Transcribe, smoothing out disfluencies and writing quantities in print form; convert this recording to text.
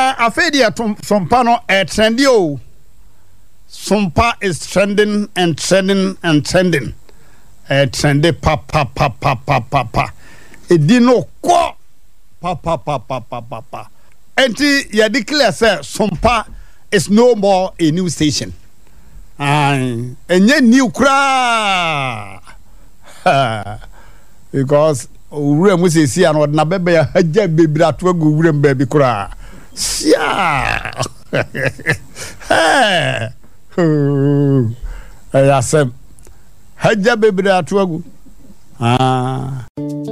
Afedia Sompano trendy. Sompa is trending and trending and trending. Trendy pa. It didn't qua pa. And you declare say Sompa is no more a new station. And yet new cry because we say see and what na bebe ya haja baby that we go baby cry. Yeah. I said haja baby that we go.